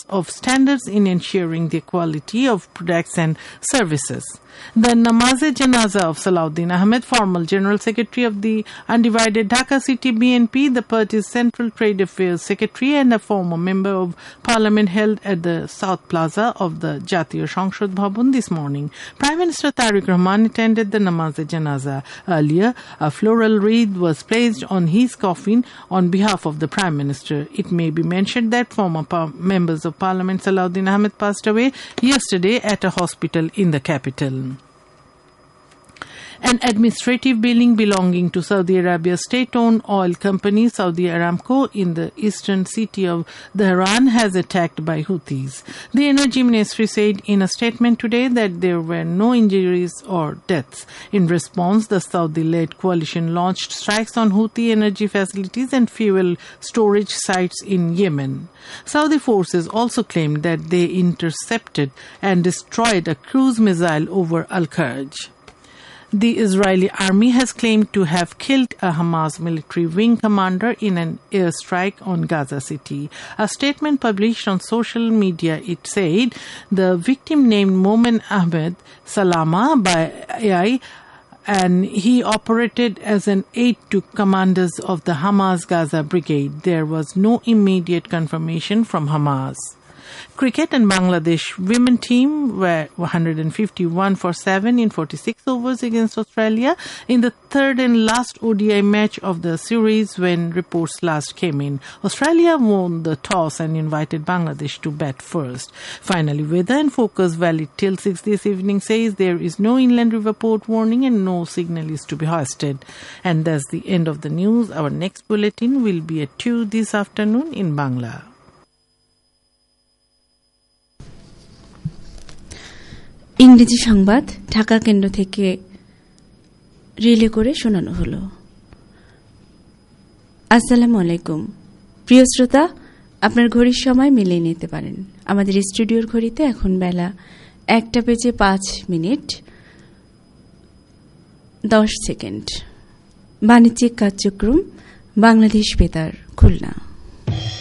of standards in ensuring the quality of products and services. The Namaz-e-Janaza of Salahuddin Ahmed, former General Secretary of the undivided Dhaka City BNP, the party's Central Trade Affairs Secretary and a former Member of Parliament, held at the South Plaza of the Jatiyo সংসদ Bhavan this morning. Prime Minister Tariq Rahman attended the Namaz-e-Janaza. Earlier, a floral wreath was placed on his coffin on behalf of the Prime Minister. It may be mentioned that former members of Parliament Salahuddin Ahmed passed away yesterday at a hospital in the capital. An administrative building belonging to Saudi Arabia's state-owned oil company Saudi Aramco in the eastern city of Dhahran has attacked by Houthis. The Energy Ministry said in a statement today that there were no injuries or deaths. In response, the Saudi-led coalition launched strikes on Houthi energy facilities and fuel storage sites in Yemen. Saudi forces also claimed that they intercepted and destroyed a cruise missile over Al-Kharj. The Israeli army has claimed to have killed a Hamas military wing commander in an airstrike on Gaza City. A statement published on social media, it said the victim named Momen Ahmed Salama by AI, and he operated as an aide to commanders of the Hamas Gaza Brigade. There was no immediate confirmation from Hamas. Cricket and Bangladesh women team were 151 for 7 in 46 overs against Australia in the third and last ODI match of the series when reports last came in. Australia won the toss and invited Bangladesh to bat first. Finally, weather and focus valid till 6 this evening says there is no inland river port warning and no signal is to be hoisted. And that's the end of the news. Our next bulletin will be at 2 this afternoon in Bangla. ইংরেজি সংবাদ ঢাকা কেন্দ্র থেকে relay করে শোনানো হলো। আসসালামু আলাইকুম প্রিয় শ্রোতা, আপনার ঘড়ির সময় মিলিয়ে নিতে পারেন। আমাদের স্টুডিওর ঘড়িতে এখন বেলা 1:05:10 বাণিজ্যিক কার্যক্রম বাংলাদেশ বেতার খুলনা।